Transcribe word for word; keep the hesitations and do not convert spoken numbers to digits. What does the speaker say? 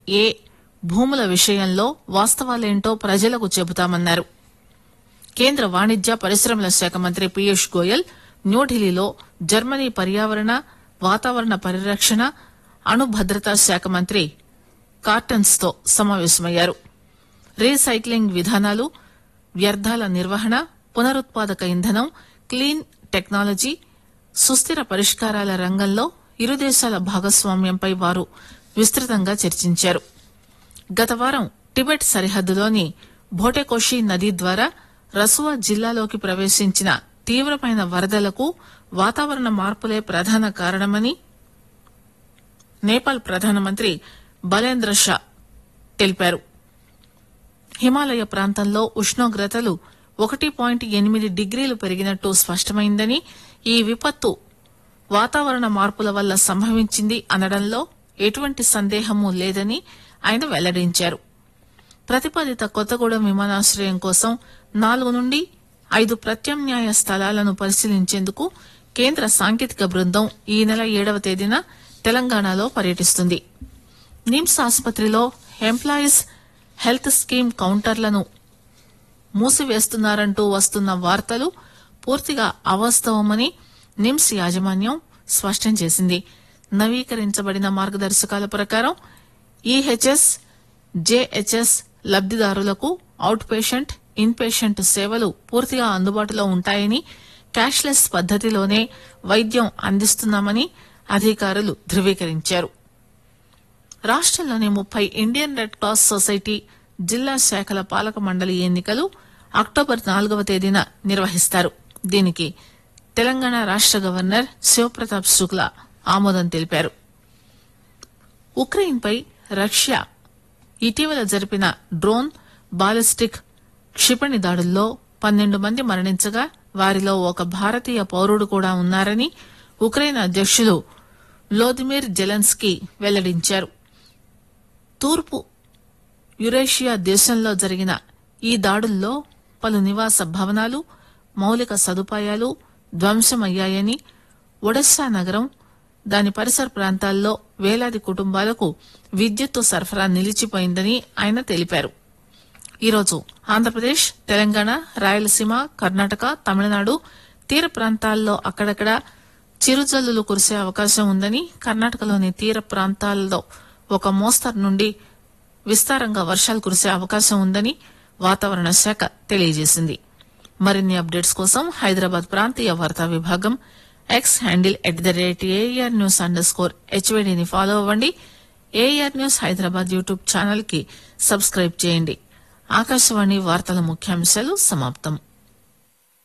ఏ భూముల విషయంలో వాస్తవాలేంటో ప్రజలకు చెబుతామన్నారు. కేంద్ర వాణిజ్య పరిశ్రమల శాఖ మంత్రి పీయూష్ గోయల్ న్యూఢిల్లీలో జర్మనీ పర్యావరణ వాతావరణ పరిరక్షణ అణు భద్రతా శాఖ మంత్రి కార్టన్స్ తో సమావేశమయ్యారు. రీసైక్లింగ్ విధానాలు, వ్యర్థాల నిర్వహణ, పునరుత్పాదక ఇంధనం, క్లీన్ టెక్నాలజీ, సుస్థిర పరిష్కారాల రంగంలో ఇరు దేశాల భాగస్వామ్యంపై వారు విస్తృతంగా చర్చించారు. గత వారం టిబెట్ సరిహద్దులోని భోటెకోషి నది ద్వారా రసువా జిల్లాలోకి ప్రవేశించిన తీవ్రమైన వరదలకు వాతావరణ మార్పులే ప్రధాన కారణమని నేపాల్ ప్రధానమంత్రి బలేంద్ర షా తెలిపారు. హిమాలయ ప్రాంతంలో ఉష్ణోగ్రతలు ఒకటి పాయింట్ ఎనిమిది డిగ్రీలు పెరిగినట్టు స్పష్టమైందని, ఈ విపత్తు వాతావరణ మార్పుల వల్ల సంభవించింది అనడంలో ఎటువంటి సందేహమూ లేదని ఆయన వెల్లడించారు. ప్రతిపాదిత కొత్తగూడెం విమానాశ్రయం కోసం నాలుగు నుండి ఐదు ప్రత్యామ్నాయ స్థలాలను పరిశీలించేందుకు కేంద్ర సాంకేతిక బృందం ఈ నెల ఏడవ తేదీన తెలంగాణలో పర్యటిస్తుంది. నిమ్స్ ఆసుపత్రిలో ఎంప్లాయీస్ హెల్త్ స్కీమ్ కౌంటర్లను మూసివేస్తున్నారంటూ వస్తున్న వార్తలు పూర్తిగా అవాస్తవమని నిమ్స్ యాజమాన్యం స్పష్టం చేసింది. నవీకరించబడిన మార్గదర్శకాల ప్రకారం ఈహెచ్ఎస్, జేహెచ్ఎస్ లబ్దిదారులకు అవుట్ పేషెంట్, ఇన్ పేషెంట్ సేవలు పూర్తిగా అందుబాటులో ఉంటాయని, క్యాష్లెస్ పద్దతిలోనే వైద్యం అందిస్తున్నామని అధికారులు ధృవీకరించారు. రాష్టంలోని ముప్పై ఇండియన్ రెడ్ క్రాస్ సొసైటీ జిల్లా శాఖల పాలక మండలి ఎన్నికలు అక్టోబర్ నాలుగవ తేదీన నిర్వహిస్తారు. దీనికి తెలంగాణ రాష్ట గవర్నర్ శివప్రతాప్ శుక్లా ఆమోదం తెలిపారు. ఉక్రెయిన్ పై రష్యా ఇటీవల జరిపిన డ్రోన్, బాలిస్టిక్ క్షిపణి దాడుల్లో పన్నెండు మంది మరణించగా వారిలో ఒక భారతీయ పౌరుడు కూడా ఉన్నారని ఉక్రెయిన్ అధ్యకులు వ్లోదిమిర్ జెలెన్స్కీ వెల్లడించారు. తూర్పు యురేషియా దేశంలో జరిగిన ఈ దాడుల్లో పలు నివాస భవనాలు, మౌలిక సదుపాయాలు ధ్వంసమయ్యాయని, ఒడెస్సా నగరం, దాని పరిసర ప్రాంతాల్లో వేలాది కుటుంబాలకు విద్యుత్తు సరఫరా నిలిచిపోయిందని ఆయన తెలిపారు. ఈరోజు ఆంధ్రప్రదేశ్, తెలంగాణ, రాయలసీమ, కర్ణాటక, తమిళనాడు తీర ప్రాంతాల్లో అక్కడక్కడ చిరుజల్లులు కురిసే అవకాశం ఉందని, కర్ణాటకలోని తీర ప్రాంతాల్లో ఒక మోస్తరు నుండి విస్తారంగా వర్షాలు కురిసే అవకాశం ఉందని వాతావరణ శాఖ తెలియజేసింది. మరిన్ని అప్డేట్స్ కోసం హైదరాబాద్ ప్రాంతీయ వార్తా విభాగం X handle at the rate AR news under score హెచ్వైడీని follow అవ్వండి. AR news Hyderabad YouTube channel కి సబ్స్క్రైబ్ చేయండి. ఆకాశవాణి వార్తల ముఖ్యాంశాలు సమాప్తం.